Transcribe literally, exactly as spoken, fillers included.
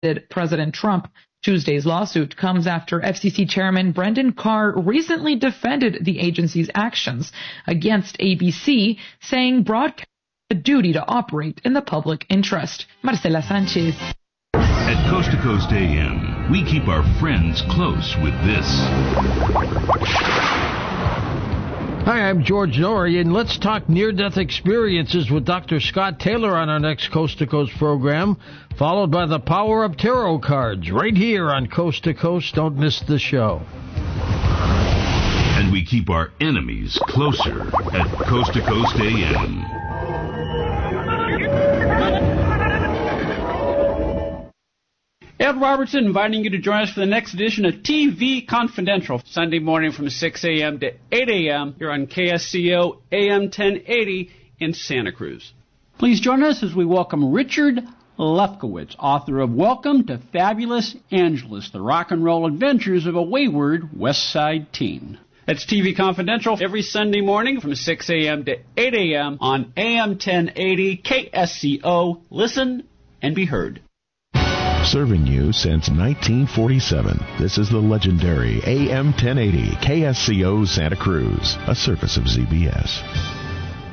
President Trump. Tuesday's lawsuit comes after F C C Chairman Brendan Carr recently defended the agency's actions against A B C, saying broadcast has a duty to operate in the public interest. Marcela Sanchez. At Coast to Coast A M, we keep our friends close with this. Hi, I'm George Norrie, and let's talk near-death experiences with Doctor Scott Taylor on our next Coast to Coast program, followed by the Power Up Tarot cards right here on Coast to Coast. Don't miss the show. And we keep our enemies closer at Coast to Coast A M. Ed Robertson inviting you to join us for the next edition of T V Confidential, Sunday morning from six a.m. to eight a.m. here on K S C O A M ten eighty in Santa Cruz. Please join us as we welcome Richard Lefkowitz, author of Welcome to Fabulous Angeles, the rock and roll adventures of a wayward West Side teen. That's T V Confidential every Sunday morning from six a.m. to eight a.m. on A M ten eighty K S C O. Listen and be heard. Serving you since nineteen forty-seven, this is the legendary A M ten eighty K S C O Santa Cruz, a service of Z B S.